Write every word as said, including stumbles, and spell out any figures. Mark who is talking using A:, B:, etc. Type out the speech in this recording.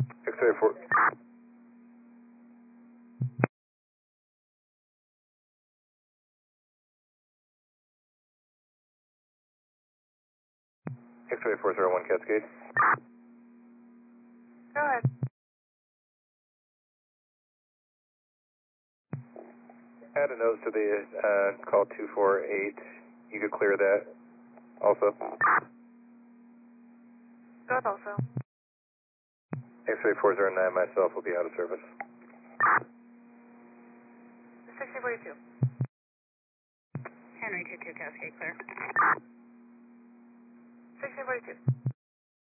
A: X-ray four. X-ray four zero one Cascade.
B: Go ahead.
A: Add a nose to the uh, call two four eight. You could clear that also.
B: Go ahead also.
A: X-ray four zero nine, myself will be out of service.
B: sixty forty-two.
C: Henry two two Cascade clear.
B: sixty forty-two.